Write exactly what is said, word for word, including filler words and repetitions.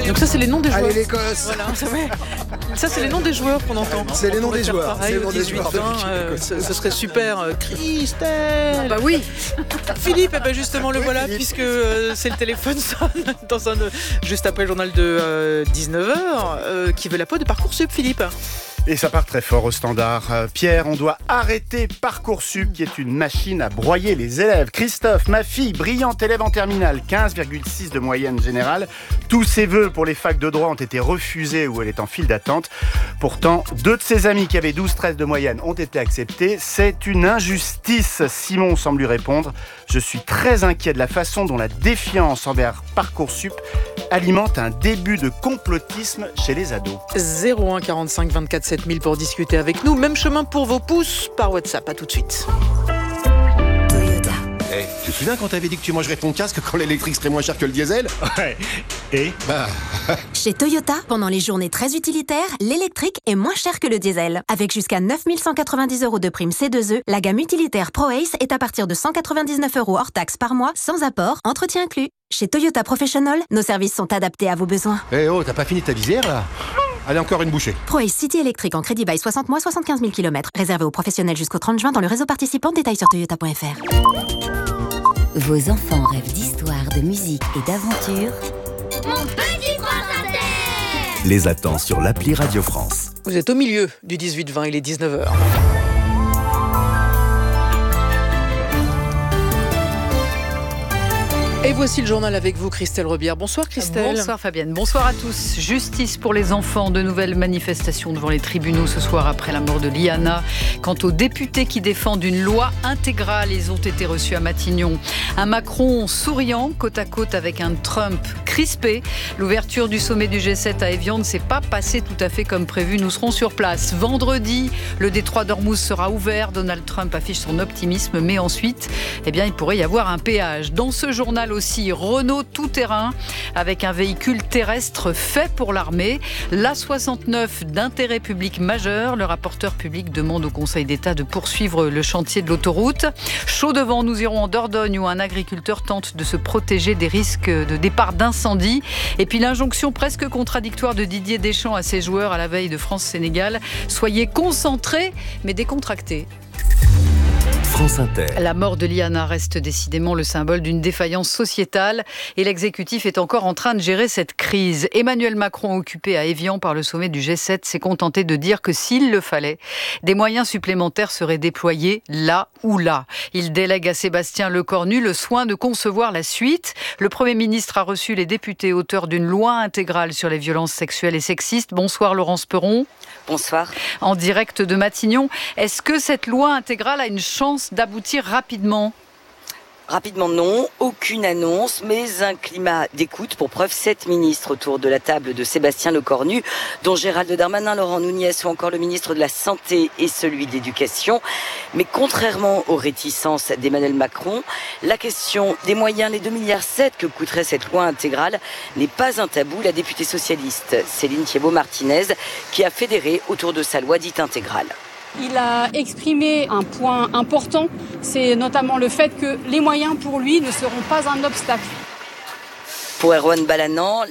Donc ça, c'est les noms des joueurs. Allez l'Écosse. Voilà, ça, ouais. Ça, c'est les noms des joueurs qu'on entend. C'est les noms des joueurs. Pareil, C'est les au noms des dix-huit joueurs. vingt, euh, ce, ce serait super. Euh, Christelle. Ah bah oui. Philippe, eh ben justement le Oui, voilà, Philippe. puisque euh, c'est le téléphone sonne dans un, juste après le journal de euh, dix-neuf heures. Euh, qui veut la peau de Parcoursup, Philippe? Et ça part très fort au standard. Euh, Pierre, on doit arrêter Parcoursup, qui est une machine à broyer les élèves. Christophe, ma fille, brillante élève en terminale, quinze virgule six de moyenne générale. Tous ses vœux pour les facs de droit ont été refusés ou elle est en file d'attente. Pourtant, deux de ses amis qui avaient douze treize de moyenne ont été acceptés. C'est une injustice, Simon semble lui répondre. Je suis très inquiet de la façon dont la défiance envers Parcoursup alimente un début de complotisme chez les ados. zéro un quarante-cinq vingt-quatre sept mille pour discuter avec nous. Même chemin pour vos pouces par WhatsApp. À tout de suite. Hey, tu te souviens quand t'avais dit que tu mangerais ton casque quand l'électrique serait moins cher que le diesel? Ouais. Et Bah, Chez Toyota, pendant les journées très utilitaires, l'électrique est moins cher que le diesel. Avec jusqu'à neuf mille cent quatre-vingt-dix euros de prime C deux E, la gamme utilitaire ProAce est à partir de cent quatre-vingt-dix-neuf euros hors taxe par mois, sans apport, entretien inclus. Chez Toyota Professional, nos services sont adaptés à vos besoins. eh hey, oh, t'as pas fini ta visière là? Allez, encore une bouchée. ProAce City électrique en crédit bail soixante mois, soixante-quinze mille kilomètres. Réservé aux professionnels jusqu'au trente juin dans le réseau participant. Détails sur toyota point f r. Vos enfants rêvent d'histoire, de musique et d'aventure. Mon petit prince inter. Les attend sur l'appli Radio France. Vous êtes au milieu du dix-huit vingt, il est dix-neuf heures. Et voici le journal avec vous, Christelle Rebière. Bonsoir Christelle. Bonsoir Fabienne, bonsoir à tous. Justice pour les enfants, de nouvelles manifestations devant les tribunaux ce soir après la mort de Liana. Quant aux députés qui défendent une loi intégrale, ils ont été reçus à Matignon. Un Macron souriant, côte à côte avec un Trump crispé. L'ouverture du sommet du G sept à Évian ne s'est pas passée tout à fait comme prévu. Nous serons sur place. Vendredi, le détroit d'Ormuz sera ouvert. Donald Trump affiche son optimisme, mais ensuite, eh bien, il pourrait y avoir un péage. Dans ce journal aussi, Renault tout-terrain avec un véhicule terrestre fait pour l'armée. L'A soixante-neuf d'intérêt public majeur. Le rapporteur public demande au Conseil d'État de poursuivre le chantier de l'autoroute. Chaud devant, nous irons en Dordogne où un agriculteur tente de se protéger des risques de départ d'incendie. Et puis l'injonction presque contradictoire de Didier Deschamps à ses joueurs à la veille de France-Sénégal. Soyez concentrés mais décontractés. France Inter. La mort de Liana reste décidément le symbole d'une défaillance sociétale et l'exécutif est encore en train de gérer cette crise. Emmanuel Macron, occupé à Évian par le sommet du G sept, s'est contenté de dire que s'il le fallait, des moyens supplémentaires seraient déployés là ou là. Il délègue à Sébastien Lecornu le soin de concevoir la suite. Le Premier ministre a reçu les députés auteurs d'une loi intégrale sur les violences sexuelles et sexistes. Bonsoir Laurence Perron. Bonsoir. En direct de Matignon, est-ce que cette loi intégrale a une chance d'aboutir rapidement ? Rapidement non, aucune annonce, mais un climat d'écoute. Pour preuve, sept ministres autour de la table de Sébastien Lecornu, dont Gérald Darmanin, Laurent Nunez ou encore le ministre de la Santé et celui de l'Éducation. Mais contrairement aux réticences d'Emmanuel Macron, la question des moyens, les deux virgule sept milliards que coûterait cette loi intégrale, n'est pas un tabou. La députée socialiste Céline Thiébaut-Martinez, qui a fédéré autour de sa loi dite intégrale. Il a exprimé un point important, c'est notamment le fait que les moyens pour lui ne seront pas un obstacle. Pour Erwan Balanant,